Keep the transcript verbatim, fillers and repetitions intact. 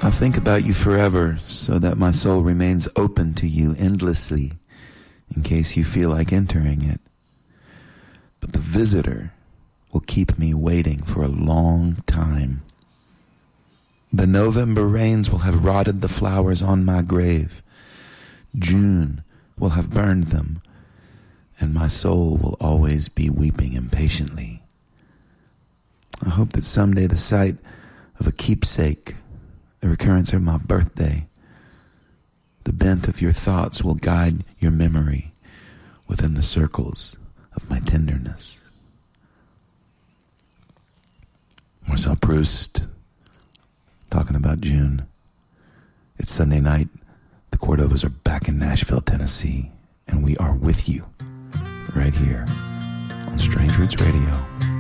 I'll think about you forever so that my soul remains open to you endlessly in case you feel like entering it. But the visitor will keep me waiting for a long time. The November rains will have rotted the flowers on my grave. June will have burned them, and my soul will always be weeping impatiently. I hope that someday the sight of a keepsake, the recurrence of my birthday, the bent of your thoughts will guide your memory within the circles of my tenderness. Marcel Proust, talking about June. It's Sunday night. The Cordovas are back in Nashville, Tennessee, and we are with you right here on Strange Roots Radio.